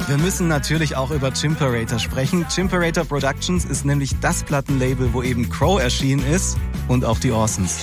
Wir müssen natürlich auch über Chimperator sprechen. Chimperator Productions ist nämlich das Plattenlabel, wo eben Crow erschienen ist und auch die Orsons.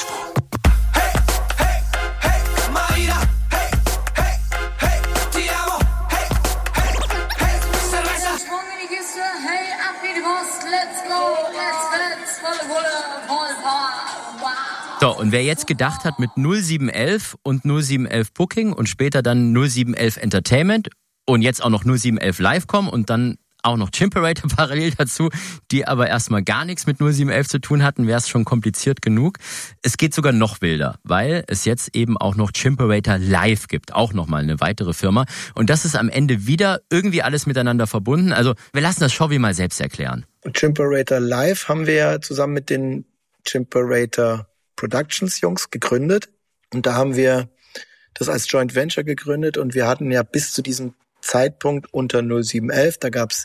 So, und wer jetzt gedacht hat, mit 0711 und 0711 Booking und später dann 0711 Entertainment und jetzt auch noch 0711 Live kommen und dann auch noch Chimperator parallel dazu, die aber erstmal gar nichts mit 0711 zu tun hatten, wäre es schon kompliziert genug. Es geht sogar noch wilder, weil es jetzt eben auch noch Chimperator Live gibt, auch nochmal eine weitere Firma. Und das ist am Ende wieder irgendwie alles miteinander verbunden. Also wir lassen das Shovi mal selbst erklären. Chimperator Live haben wir ja zusammen mit den Chimperator Productions Jungs gegründet. Und da haben wir das als Joint Venture gegründet. Und wir hatten ja bis zu diesem Zeitpunkt unter 0711, da gab's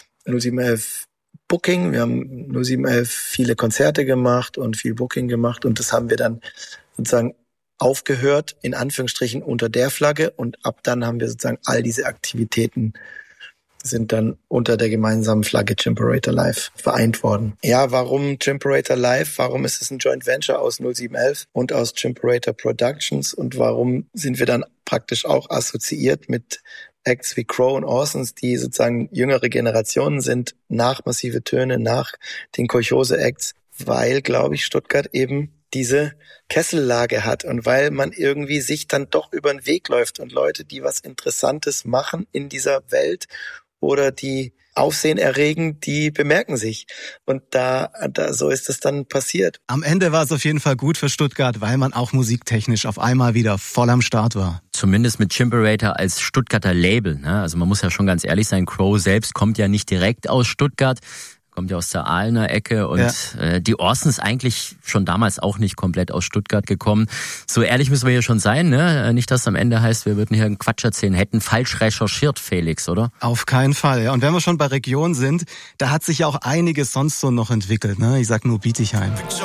0711 Booking, wir haben 0711 viele Konzerte gemacht und viel Booking gemacht und das haben wir dann sozusagen aufgehört, in Anführungsstrichen unter der Flagge und ab dann haben wir sozusagen all diese Aktivitäten sind dann unter der gemeinsamen Flagge Chimperator Live vereint worden. Ja, warum Chimperator Live? Warum ist es ein Joint Venture aus 0711 und aus Chimperator Productions und warum sind wir dann praktisch auch assoziiert mit Acts wie Crow und Orsons, die sozusagen jüngere Generationen sind, nach Massive Töne, nach den Kolchose-Acts, weil, glaube ich, Stuttgart eben diese Kessellage hat und weil man irgendwie sich dann doch über den Weg läuft und Leute, die was Interessantes machen in dieser Welt oder die Aufsehen erregen, die bemerken sich. Und da so ist es dann passiert. Am Ende war es auf jeden Fall gut für Stuttgart, weil man auch musiktechnisch auf einmal wieder voll am Start war. Zumindest mit Chimperator als Stuttgarter Label. Ne? Also man muss ja schon ganz ehrlich sein, Crow selbst kommt ja nicht direkt aus Stuttgart. Kommt ja aus der Aalener Ecke und die Orsons eigentlich schon damals auch nicht komplett aus Stuttgart gekommen. So ehrlich müssen wir hier schon sein, ne? Nicht, dass am Ende heißt, wir würden hier einen Quatsch erzählen, hätten falsch recherchiert, Felix, oder? Auf keinen Fall, ja. Und wenn wir schon bei Region sind, da hat sich ja auch einiges sonst so noch entwickelt, ne? Ich sag nur Bietigheim.